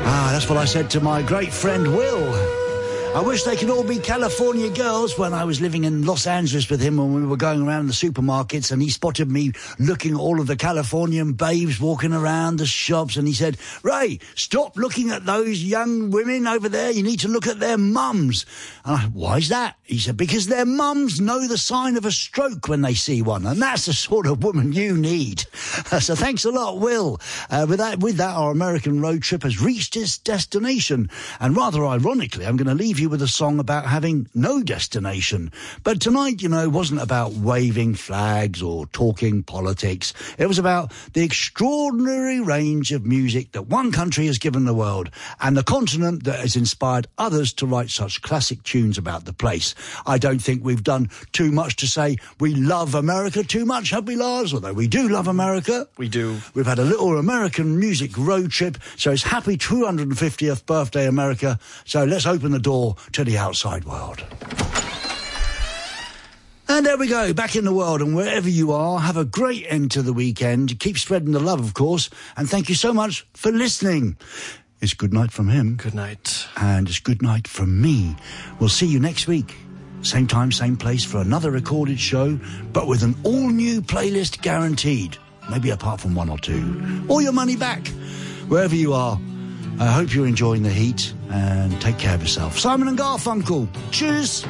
That's what I said to my great friend Will. I wish they could all be California girls. When I was living in Los Angeles with him when we were going around the supermarkets, and he spotted me looking at all of the Californian babes walking around the shops, and he said, "Ray, stop looking at those young women over there. You need to look at their mums." And I, "Why is that?" He said, "Because their mums know the sign of a stroke when they see one, and that's the sort of woman you need." So thanks a lot, Will. With that, our American road trip has reached its destination, and rather ironically, I'm going to leave you with a song about having no destination. But tonight, wasn't about waving flags or talking politics. It was about the extraordinary range of music that one country has given the world, and the continent that has inspired others to write such classic tunes about the place. I don't think we've done too much to say we love America too much, have we, Lars? Although we do love America. We do. We've had a little American music road trip, so it's happy 250th birthday, America. So let's open the door to the outside world. And there we go, back in the world, and wherever you are, have a great end to the weekend. Keep spreading the love, of course, and thank you so much for listening. It's good night from him. Good night. And it's good night from me. We'll see you next week. Same time, same place for another recorded show, but with an all-new playlist guaranteed. Maybe apart from one or two. Or your money back. Wherever you are, I hope you're enjoying the heat, and take care of yourself. Simon and Garfunkel. Cheers.